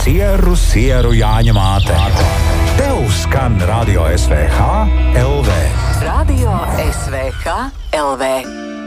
Sieru Jāņa māte. Tev skan Radio SVH LV. Radio SVH LV.